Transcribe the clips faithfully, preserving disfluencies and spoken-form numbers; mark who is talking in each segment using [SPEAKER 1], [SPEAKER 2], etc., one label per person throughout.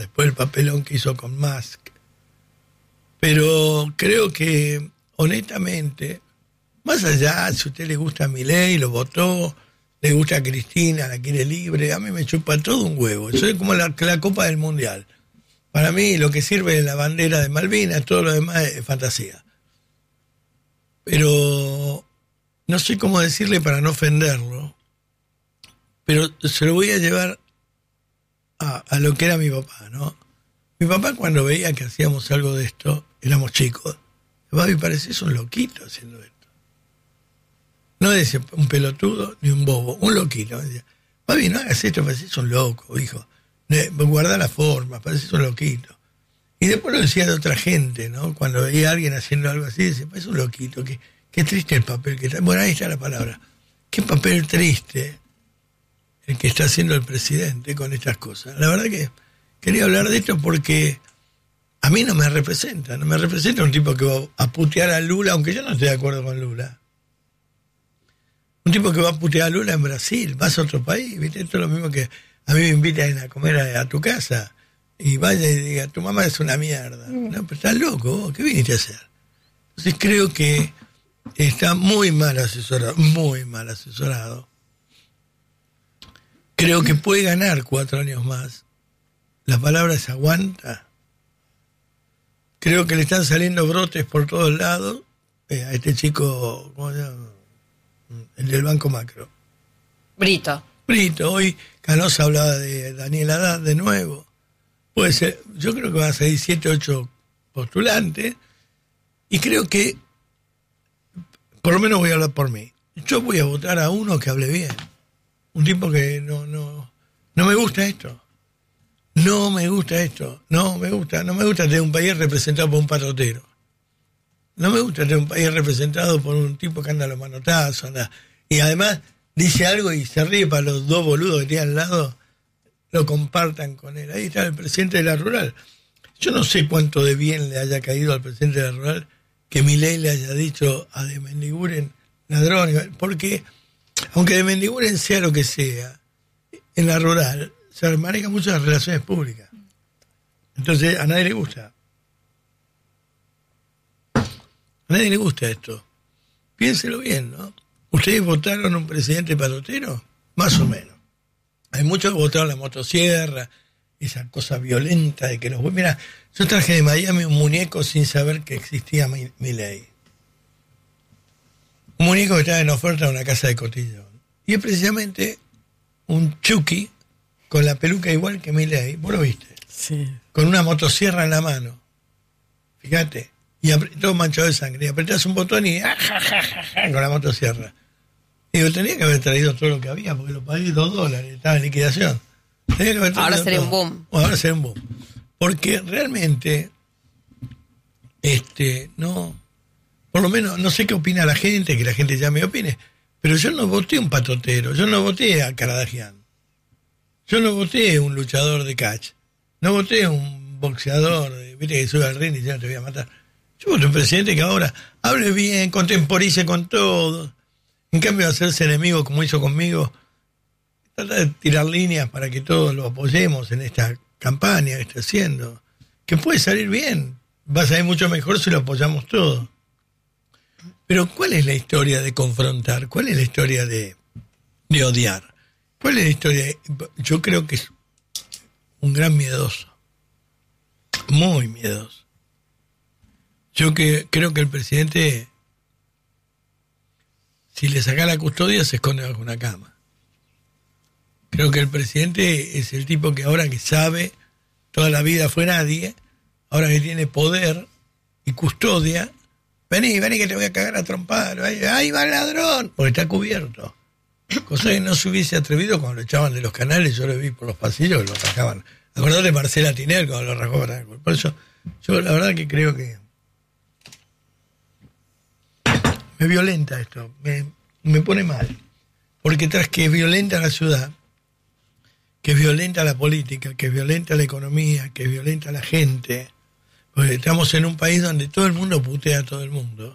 [SPEAKER 1] después el papelón que hizo con Musk. Pero creo que, honestamente, más allá, si a usted le gusta Milei, lo votó, le gusta a Cristina, la quiere libre, a mí me chupa todo un huevo. Eso es como la, la Copa del Mundial. Para mí lo que sirve es la bandera de Malvinas, todo lo demás es fantasía. Pero no sé cómo decirle para no ofenderlo, pero se lo voy a llevar a, a lo que era mi papá, ¿no? Mi papá, cuando veía que hacíamos algo de esto, éramos chicos, papi, parecés un loquito haciendo esto. No decía un pelotudo ni un bobo, un loquito. Decía, papi, no hagas esto, parecés un loco, hijo. Guarda la forma, parecés un loquito. Y después lo decía de otra gente, ¿no? Cuando veía a alguien haciendo algo así, decía, parecés un loquito, qué, qué triste el papel que está. Bueno, ahí está la palabra. Qué papel triste el que está haciendo el presidente con estas cosas. La verdad que quería hablar de esto porque a mí no me representa, no me representa un tipo que va a putear a Lula, aunque yo no estoy de acuerdo con Lula. Un tipo que va a putear a Lula en Brasil, vas a otro país, ¿viste? Esto es lo mismo que a mí me invitan a comer a, a tu casa y vaya y diga, tu mamá es una mierda. No, pero estás loco, vos, ¿qué viniste a hacer? Entonces creo que está muy mal asesorado, muy mal asesorado. Creo que puede ganar cuatro años más. La palabra es aguanta. Creo que le están saliendo brotes por todos lados. Eh, a este chico, ¿cómo se llama? El del Banco Macro.
[SPEAKER 2] Brito.
[SPEAKER 1] Brito. Hoy Canosa hablaba de Daniel Haddad de nuevo. Puede ser, yo creo que van a salir siete, ocho postulantes. Y creo que, por lo menos voy a hablar por mí. Yo voy a votar a uno que hable bien. Un tipo que no, no, no me gusta esto. No me gusta esto. No me gusta. No me gusta tener un país representado por un patotero. No me gusta tener un país representado por un tipo que anda a los manotazos, anda, y además dice algo y se ríe para los dos boludos que tiene al lado, lo compartan con él. Ahí está el presidente de la Rural. Yo no sé cuánto de bien le haya caído al presidente de la Rural que Milei le haya dicho a de Mendiguren ladrón, porque aunque de Mendiguren sea lo que sea, en la Rural se manejan mucho las relaciones públicas. Entonces a nadie le gusta. A nadie le gusta esto. Piénselo bien, ¿no? ¿Ustedes votaron un presidente patotero? Más o menos. Hay muchos que votaron la motosierra, esa cosa violenta de que los... Mira, yo traje de Miami un muñeco sin saber que existía Milei. Un muñeco que estaba en oferta en una casa de cotillón. Y es precisamente un Chucky con la peluca igual que Milei. ¿Vos lo viste?
[SPEAKER 3] Sí.
[SPEAKER 1] Con una motosierra en la mano. Fíjate. Y todo manchado de sangre. Y apretás un botón y ¡ah, ja, ja, ja, ja! Con la motosierra. Digo, tenía que haber traído todo lo que había, porque lo pagué dos dólares, estaba en liquidación. Tenía que haber
[SPEAKER 2] ahora sería
[SPEAKER 1] todo.
[SPEAKER 2] un boom.
[SPEAKER 1] Bueno, ahora sería un boom. Porque realmente, este, no, por lo menos, no sé qué opina la gente, que la gente ya me opine, pero yo no voté un patotero, yo no voté a Karadagian, yo no voté un luchador de catch, no voté un boxeador, viste que sube al ring y ya te voy a matar. Yo voté un presidente que ahora hable bien, contemporice con todo. En cambio, hacerse enemigo como hizo conmigo, trata de tirar líneas para que todos lo apoyemos en esta campaña que está haciendo, que puede salir bien, va a salir mucho mejor si lo apoyamos todos. Pero ¿cuál es la historia de confrontar? ¿Cuál es la historia de, de odiar? ¿Cuál es la historia? De, yo creo que es un gran miedoso, muy miedoso. Yo que creo que el presidente, si le saca la custodia, se esconde bajo una cama. Creo que el presidente es el tipo que ahora que sabe, toda la vida fue nadie, ahora que tiene poder y custodia, vení, vení que te voy a cagar a trompar, ahí va el ladrón, porque está cubierto. Cosa que no se hubiese atrevido cuando lo echaban de los canales, yo lo vi por los pasillos, lo rajaban. Acordate de Marcela Tinel cuando lo rajó. Por eso, yo la verdad que creo que me violenta esto, me, me pone mal, porque tras que es violenta la ciudad, que es violenta la política, que es violenta la economía, que es violenta la gente, porque estamos en un país donde todo el mundo putea a todo el mundo,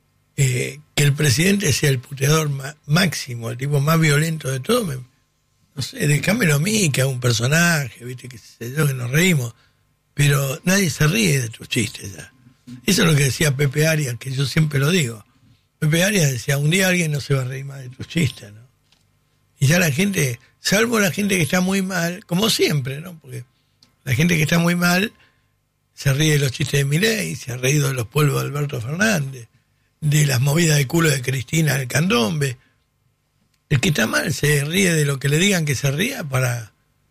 [SPEAKER 1] eh, que el presidente sea el puteador ma- máximo, el tipo más violento de todo, me, no sé, déjamelo a mí, que hago un personaje, viste, que sé yo, que nos reímos, pero nadie se ríe de tus chistes ya. Eso es lo que decía Pepe Arias, que yo siempre lo digo. Pepe Arias decía, un día alguien no se va a reír más de tus chistes, ¿no? Y ya la gente, salvo la gente que está muy mal, como siempre, ¿no? Porque la gente que está muy mal se ríe de los chistes de Milei, se ha reído de los polvos de Alberto Fernández, de las movidas de culo de Cristina del Candombe. El que está mal se ríe de lo que le digan que se ría para...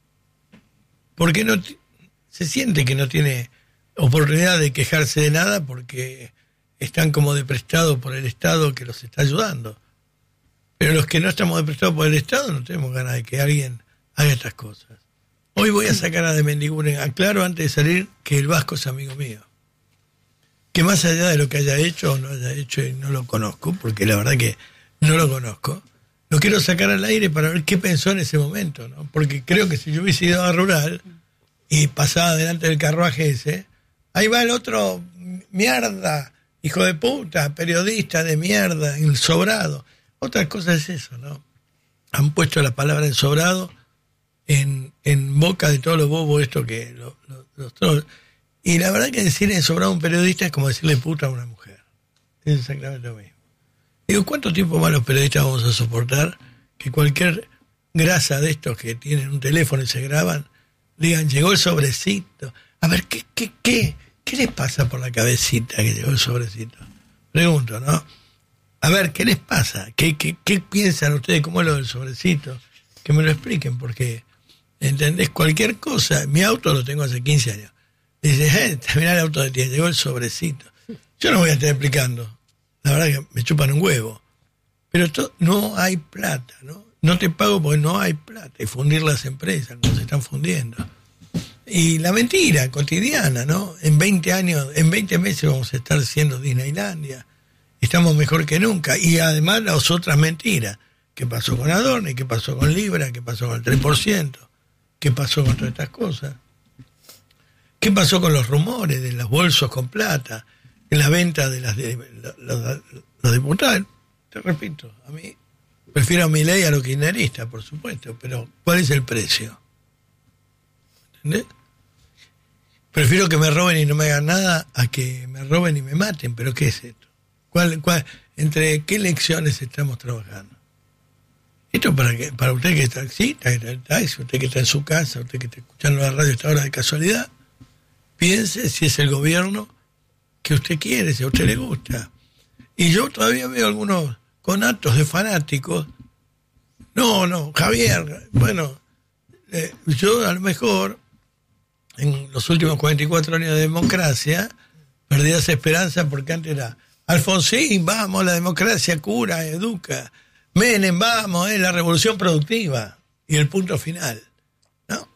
[SPEAKER 1] porque no t- se siente que no tiene oportunidad de quejarse de nada porque están como deprestados por el Estado que los está ayudando. Pero los que no estamos deprestados por el Estado no tenemos ganas de que alguien haga estas cosas. Hoy voy a sacar a de Mendiguren. Aclaro antes de salir que el Vasco es amigo mío. Que más allá de lo que haya hecho o no haya hecho, y no lo conozco, porque la verdad que no lo conozco, lo quiero sacar al aire para ver qué pensó en ese momento, ¿no? Porque creo que si yo hubiese ido a Rural y pasaba delante del carruaje ese, ahí va el otro mierda, hijo de puta, periodista de mierda, ensobrado. Otra cosa es eso, ¿no? Han puesto la palabra ensobrado en, en boca de todos los bobos esto que lo, lo, los trolls. Y la verdad que decir ensobrado a un periodista es como decirle puta a una mujer. Es exactamente lo mismo. Digo, ¿cuánto tiempo más los periodistas vamos a soportar que cualquier grasa de estos que tienen un teléfono y se graban, digan, llegó el sobrecito? A ver, ¿qué, qué, qué, qué les pasa por la cabecita que llegó el sobrecito? Pregunto, ¿no? A ver, ¿qué les pasa? ¿Qué, qué, qué piensan ustedes? ¿Cómo es lo del sobrecito? Que me lo expliquen, porque, ¿entendés? Cualquier cosa, mi auto lo tengo hace quince años. Dice, eh, mirá el auto de ti, llegó el sobrecito. Yo no voy a estar explicando. La verdad que me chupan un huevo. Pero to, no hay plata, ¿no? No te pago porque no hay plata. Y fundir las empresas, como se están fundiendo. Y la mentira cotidiana, ¿no? En veinte años, en veinte meses vamos a estar siendo Disneylandia. Estamos mejor que nunca. Y además las otras mentiras. ¿Qué pasó con Adorno? ¿Qué pasó con Libra? ¿Qué pasó con el tres por ciento? ¿Qué pasó con todas estas cosas? ¿Qué pasó con los rumores de los bolsos con plata? En la venta de las de, los, los, los diputados. Te repito, a mí prefiero a Milei a los kirchneristas, por supuesto, pero ¿cuál es el precio? ¿Entendés? Prefiero que me roben y no me hagan nada a que me roben y me maten, pero ¿qué es esto? ¿Cuál, cuál, ¿Entre qué lecciones estamos trabajando? Esto para que para usted que está taxista, que está en taxi, usted que está en su casa, usted que está escuchando la radio a esta hora de casualidad, piense si es el gobierno que usted quiere, si a usted le gusta. Y yo todavía veo algunos conatos de fanáticos. No, no, Javier, bueno, eh, yo a lo mejor en los últimos cuarenta y cuatro años de democracia perdí esa esperanza porque antes era Alfonsín, vamos, la democracia cura, educa. Menem, vamos, es la revolución productiva. Y el punto final, ¿no?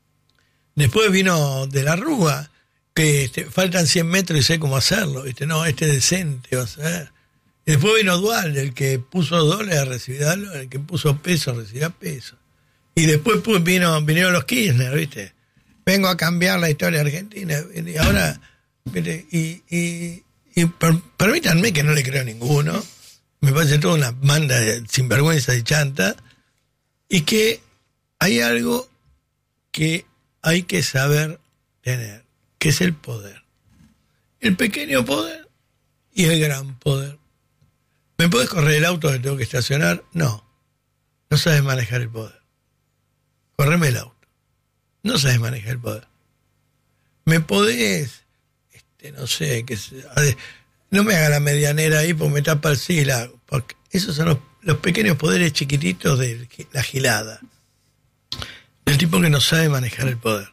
[SPEAKER 1] Después vino de la Rúa, que este, faltan cien metros y sé cómo hacerlo, ¿viste? No, este decente va a ser. Y después vino Dualde, el que puso dólares recibía dólares, el que puso pesos recibía pesos. Y después pues, vino, vinieron los Kirchner, ¿viste? Vengo a cambiar la historia argentina. Y ahora, ¿viste? Y, y, y per, permítanme que no le creo a ninguno. Me parece toda una manda de sinvergüenza y chanta. Y que hay algo que hay que saber tener, que es el poder. El pequeño poder y el gran poder. ¿Me podés correr el auto que tengo que estacionar? No. No sabes manejar el poder. Correme el auto. No sabes manejar el poder. ¿Me podés, este, no sé, que no me haga la medianera ahí porque me tapa el sí, la, porque esos son los, los pequeños poderes chiquititos de la gilada. Del tipo que no sabe manejar el poder.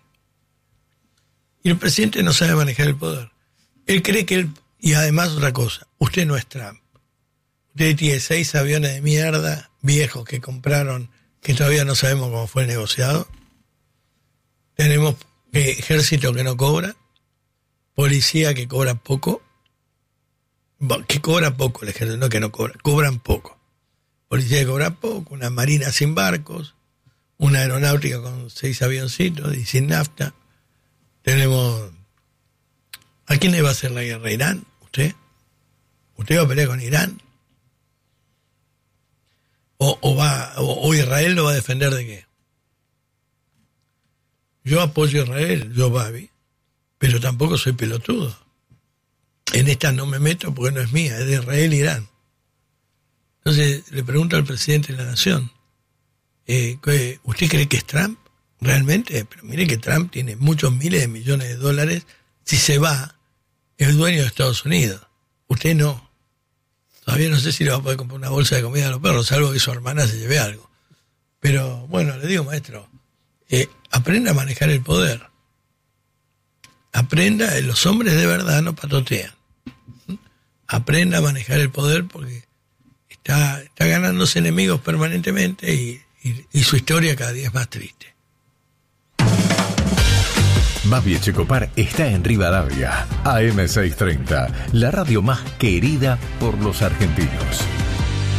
[SPEAKER 1] Y el presidente no sabe manejar el poder. Él cree que él... Y además otra cosa, usted no es Trump. Usted tiene seis aviones de mierda viejos que compraron, que todavía no sabemos cómo fue negociado. Tenemos eh, ejército que no cobra, policía que cobra poco, que cobra poco el ejército, no que no cobra, cobran poco. Policía que cobra poco, una marina sin barcos, una aeronáutica con seis avioncitos y sin nafta. Tenemos... ¿A quién le va a hacer la guerra? ¿Irán? ¿Usted? ¿Usted va a pelear con Irán? ¿O, o, va, o, o Israel lo va a defender de qué? yo apoyo a Israel, yo Babi, pero tampoco soy pelotudo. En esta no me meto porque no es mía, es de Israel e Irán. Entonces le pregunto al presidente de la Nación, eh, ¿usted cree que es Trump? ¿Realmente? Pero mire que Trump tiene muchos miles de millones de dólares. Si se va, es dueño de Estados Unidos. Usted no. Todavía no sé si le va a poder comprar una bolsa de comida a los perros, salvo que su hermana se lleve algo. Pero bueno, le digo, maestro, eh, aprenda a manejar el poder. Aprenda, los hombres de verdad no patotean. Aprenda a manejar el poder porque está, está ganándose enemigos permanentemente y, y, y su historia cada día es más triste.
[SPEAKER 2] Babi Echecopar está en Rivadavia, A M seiscientos treinta, la radio más querida por los argentinos.